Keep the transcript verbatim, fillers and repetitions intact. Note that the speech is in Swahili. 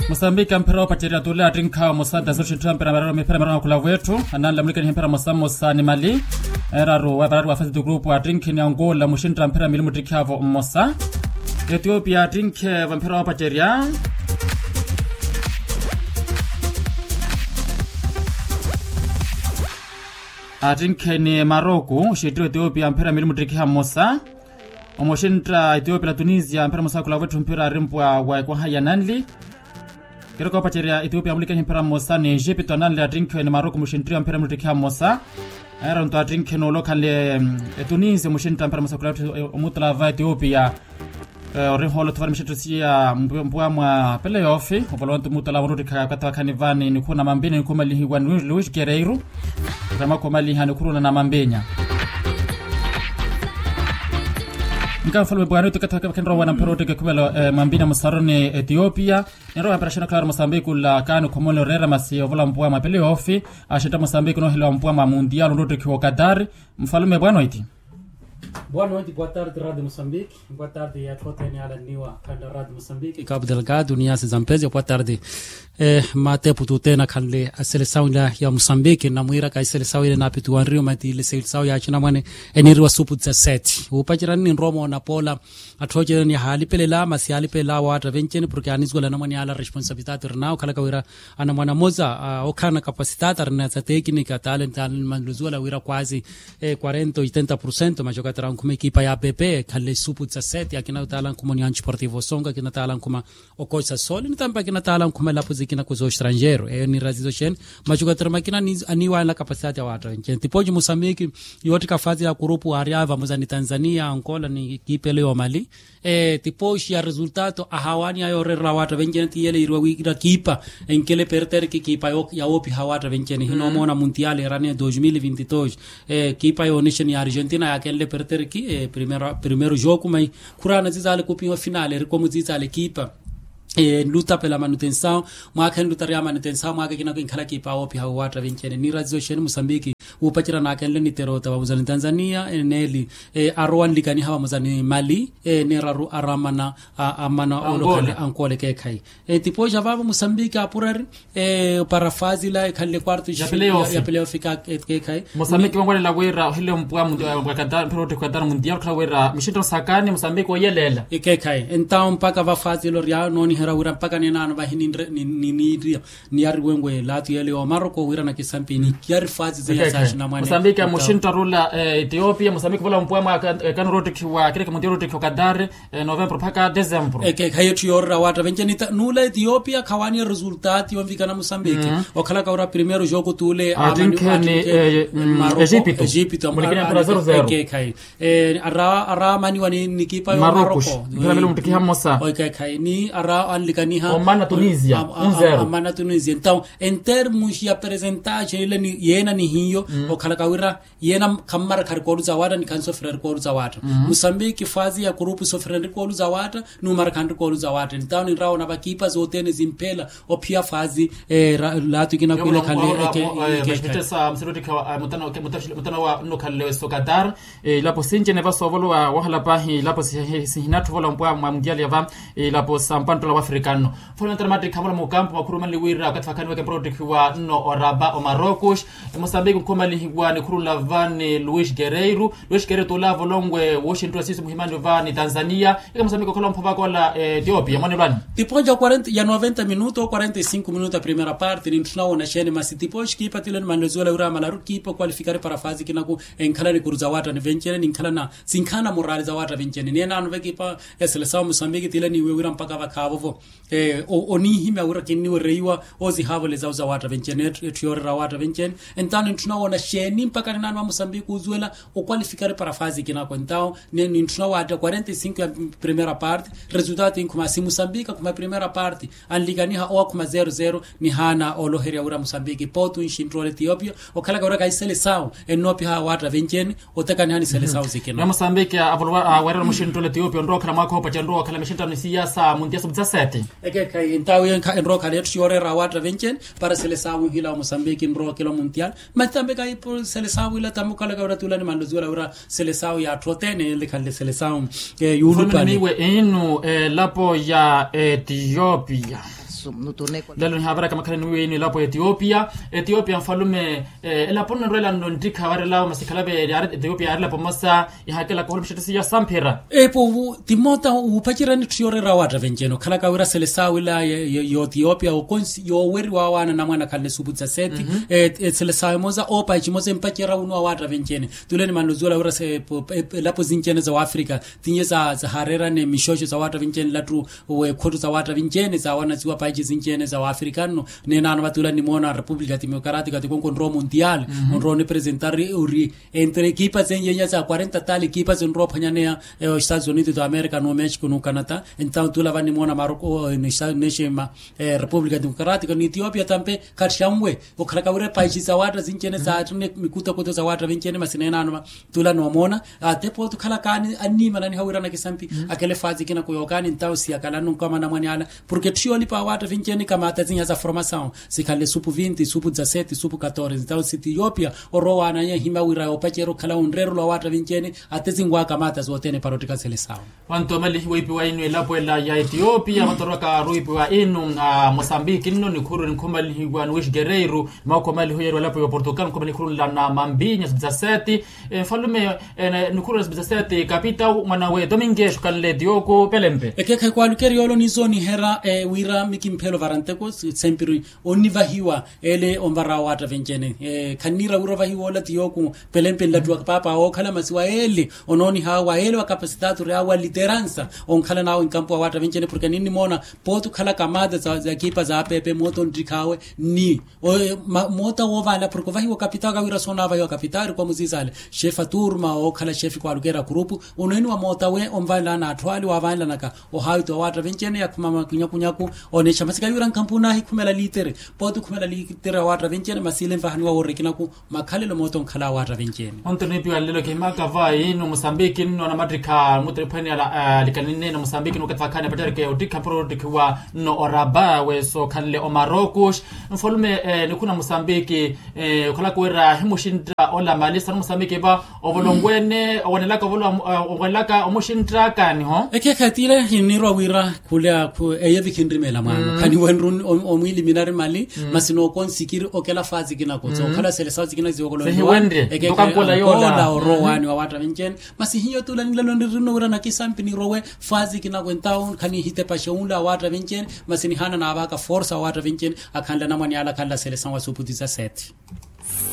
Mozambique mpira wapacheria tule atrinka mosada zote mpira mararo mpira mararo kula wetu anala mlika ni mpira mosamo sani mali eraro wabararo wafasi du grupu atrinki ni Angola mushinda mpira milimu trikavo mosa Ethiopia atrinki mpira wapacheria atrinki ni Maroko shitiro Ethiopia mpira milimu trikavo mosa Omoshinda Ethiopia Tunisia mpira mosa kula wetu mpira rimpwa wa kwa haya nanli Kero kwa pacheria Ethiopia mulika mpira mosa ni Egypt anali atrinki ni Maroko mushinda mpira milimu trikavo mosa Era ndo atrinki no lokale Tunisia mushinda mpira mosa kula wetu umutla va Ethiopia Oriholo tufari mshitusia mbwa mwa playoff Ovalontu mutala warudi kakata kanivani nikuna mambini nikuma lihiwa Luis Guerreiro Kama kuma liha nikuna na mambenya Nika mfalme bwana tukata kenro wana mpero teke kubelo mambina musaroni Ethiopia Nero operationa claro Mozambique la kanu komolo rera masi ovola mbwa ma playoff ashita Mozambique no hilo mbwa ma mundial ndo tukiwa Qatar mfalme bwana iti Boa noite, boa tarde, Rádio Moçambique. Boa tarde a todos em ala niwa kanda Rádio Moçambique. Cabo Delgado, Niassa Zampese. Boa tarde. Eh, mate putu tena kanle a seleção ya Moçambique na muira ka seleção ile na pitu Rio mati ile seleção ya china mane enirwa supu dezessete. Upachirani ni Roma na Pola atoje ni hali pelela masi hali pela wata vencene porque anisgola na mani ala responsabilidade rnao kala kawira ana mwana moza okana capacidade rna za técnica talent manduzola wira quase quarenta oitenta por cento majoka tran kuma equipa ya B P kale supu dezessete akina talan kuma ni Sportivo Songa kina talan kuma okoisa sol ni tampa kina talan kuma la kina kuzo estrangeiro é ni razizo chen machuka termakina ni aniwa na capacidade ya watu nchen tipoje Moçambique yote ka fase ya grupo ariava muzani Tanzania Angola ni kipele yo Mali eh tipoje ya resultado ahawani ayo rera watu venjene tiele irwa wikira kipa enkele perter ki kipa ya opi hawata venjene hino mona mundial erane dois mil e vinte e dois eh kipa yo nation ya Argentina ya kele perter ki eh primeiro primeiro jogo mai kurana zizale kupinga finale como zizale kipa e luta pela manutenção mwaka luta ya manutenção mwaka kina khala kipa opi hawata vencene ni razizo chen Moçambique upachira na kele ni terota wazani Tanzania eneli e arwan likani hawa muzani Mali e neraru aramana amana olokale ankole ke kai e tipo javava Moçambique apurar e para fase la kale quarto ya playoff ke kai Moçambique wangole la wera hile mpwa wa Qatar prote Qatar mundial kala wera mishito sakani Moçambique wayelela e ke kai então mpaka va fase lo ya noni hera wira mpaka ni nana ba hinindre ni ni ni ni yari wengwe latu yele o Maroko wira na kisampi ni kiari fase za sashi na mane Moçambique mushinta rula Ethiopia Moçambique vola mpwa ma kanu rote kwa kile mundial rote kwa Qatar Novembro mpaka December e ke kayo tiora wata venceni nula Ethiopia kawani resultati wamvika na Moçambique okhala ka ura primeiro jogo tule amani Egypt Egypt mulikina kwa zero zero ke kai e ara ara mani wani nikipa yo Maroko vile vile mtikia mosa o ke kai ni ara alikani ha Oman Tunisia one zero Oman Tunisia então em termos de apresentagem ele ni yena ni hiyo okhala ka ura yena kamara karikolu zawada ni kanso frer kolu zawada Moçambique fase ya grupo sofrer kolu zawada no marcando kolu zawada então ni rao na bakipa zote ne zimpela opia fase latu kina kule kale ke mtesa msirudi kwa mutano mutano wa no kale so Qatar lapo sinje ne vaso volo wa hala pahi lapo sihinatu vola mpwa mundial yava lapo sampanto la africano fola intermati kamala mu campo makuru mali wira katfakani wake project wa no oraba o Marocos Moçambique kuma lihiwa ni kuru lavani Luis Guerreiro Luis Guerreiro tola volongwe Washington sisi muhimani vani Tanzania ika Moçambique kola mpova kola Ethiopia mwana bani depois de quarenta ya noventa minutos quarenta e cinco minutos a primeira parte ni tunaona shene mas depois que patile mandozola ura malaru kipa qualificar para fase kinaku enkhala ni kuruza wata ni vencene ni nkhala na sinkana morale za wata vencene ni nanu vekipa ya seleção Moçambique tile ni wira mpaka vakavo eh oni hime ura kinni wereiwa ozi havole za za wata vencene tiore ra wata vencene então tunaona shene mpaka nanu wa Moçambique uzuela o qualificar para fase kinako então ni tunaona quarenta e cinco ya primeira parte resultado inkuma si Moçambique kuma primeira parte anligani ha o kuma zero zero ni hana oloheria ura Moçambique poto inshintrol Ethiopia o kala gora kai seleção enopi ha wata vencene o takani hani seleção zikena Moçambique avolwa awara mushintrol Ethiopia ndo kala mako pa chandro kala mishinta ni siasa mundia sub dezessete eke kai então en ro kala tiore ra wata vencene para seleção wigila Moçambique ndo kilo mundial mas também kai por seleção wila tamu kala gora tulani mandozola ura seleção ya trotene le kala seleção e yulu pani we eno lapo ya Ethiopia passo no torneio. Lelo ni habara kama kale ni lapo Ethiopia Ethiopia mfalume elapona rola no ndika habara lao masikalabe ya Ethiopia arla pomasa ihakela ko holmshitisi ya sampera epo timota upachira ni triorera wata venjeno kala kawira selesa wila yo Ethiopia o konsi yo weri wa wana na mwana kale subutsa seti e selesa moza opa ichimoze mpachira unwa wata venjene tuleni manuzula ura se lapo zinjene za Afrika tinye za za harera ne mishosho za wata venjene latu we khoto za wata venjene za wana ziwa paji zinjene za Afrikano ne nana batula ni mona Republika Democratica de Congo Mundial onro ne presentare uri entre equipas zenye za quarenta tali equipas onro phanyane os Estados Unidos da América no México no Canadá então tula vani mona Marocco ne neshema Republika Democratica ni Ethiopia tampe katshamwe okhraka ure paji za wata zinjene za tune mikuta koto za wata venjene masinena no tula no mona atepo tukhala kani anima nani hawira na kisampi akele fazi kina kuyokani então sia kala no kama na mwanyala porque tioli pa wata venjene kama tazinha za formação se kale supu vinte supu dezessete supu quatorze então se Ethiopia orowa na hima wira opachero kala unrero lo wata venjene atezingwa kama tazotene parotika seleção wanto mali wipi wa inu elapo la ya Ethiopia matoroka ruipi wa inu na Mozambique nino ni kuru nkomali hiwa Luis Guerreiro mako mali hoyero elapo ya Portugal nkomali kuru la na Mambinha dezessete falume ni kuru dezessete kapita mwanawe Domingues kale Diogo Pelembe ekeka kwa lukeri yolo ni zoni hera wira mikimpelo varanteko sempre oniva hiwa ele ombara wata venjene e kanira urova hiwa la Diogo Pelembe la tuwa papa o kala masiwa ele ononi hawa ele wa capacidade real liderança on kala nao in campo wata venjene porque nini mona potu kala kamada za za equipa za pepe moto ndikawe ni o mota ovala porque vai o capitão ga wira sonava yo capitão como zizale chefa turma o kala chefi kwa lugera grupo oneni wa mota we omvala na atwali wa vanla naka o haito wata venjene ya kumama kunyakunyaku onesha masika yura kampuna hikumela litere potu kumela litere wata venjene masile mfahani wa orekina ku makhalelo moto nkhala wata venjene ontoni pia lelo ke maka vai no Mozambique no na matrika mutrepani ala likanine no Mozambique no katakana patare ke odika product wa no oraba we so kanle o Marocos mfolume ne kuna Mozambique kala kwera himushinda ola malisa no Mozambique ba ovolongwene onelaka ovolo onelaka omushinda kani ho ekekhatile hinirwa wira kula ku eyevikindrimela mwana kani wenrun omwili minari mali masino konsikiri okela fazi kina kotso kala sele sazi kina ziyokolo ekekhala yola orowani wa wata venjene masi hiyo tula ngilalo ndirino wira na kisampi ni rowe fazi kina kwentao kani hite pashaula wata venjene masini hana na abaka force wata venjene akanda na mwani ala kala sele sawa suputiza set